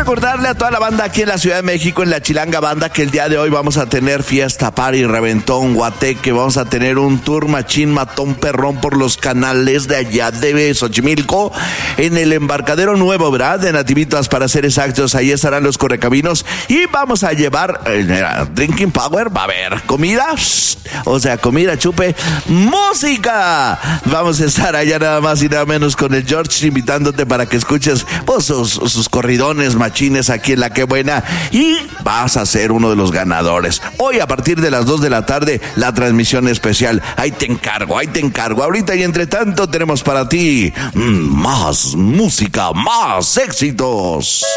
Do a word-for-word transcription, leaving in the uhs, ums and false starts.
recordarle a toda la banda aquí en la Ciudad de México, en la Chilanga Banda, que el día de hoy vamos a tener fiesta, party, reventón, guateque, vamos a tener un tour machín, matón, perrón por los canales de allá de Xochimilco, en el embarcadero nuevo, ¿verdad? De Nativitas, para ser exactos. Ahí estarán los correcaminos y vamos a llevar eh, Drinking Power, va a haber comida, o sea, comida, chupe, música. Vamos a estar allá nada más y nada menos con el George, invitándote para que escuches pues, sus, sus corridones machines aquí en La Qué Buena, y vas a ser uno de los ganadores. Hoy a partir de las dos de la tarde, la transmisión especial. Ahí te encargo, ahí te encargo. Ahorita y entre tanto tenemos para ti mmm, más música, más éxitos.